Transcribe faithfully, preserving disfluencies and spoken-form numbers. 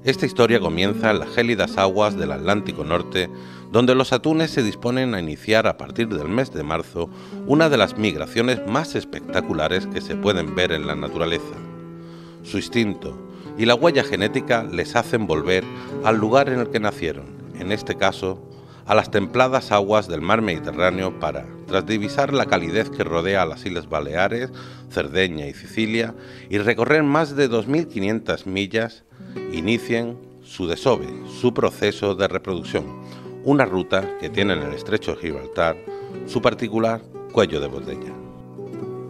Esta historia comienza en las gélidas aguas del Atlántico Norte, donde los atunes se disponen a iniciar a partir del mes de marzo una de las migraciones más espectaculares que se pueden ver en la naturaleza. Su instinto y la huella genética les hacen volver al lugar en el que nacieron, en este caso, a las templadas aguas del mar Mediterráneo para, tras divisar la calidez que rodea a las Islas Baleares, Cerdeña y Sicilia, y recorrer más de dos mil quinientas millas, inicien su desove, su proceso de reproducción, una ruta que tiene en el estrecho de Gibraltar su particular cuello de botella.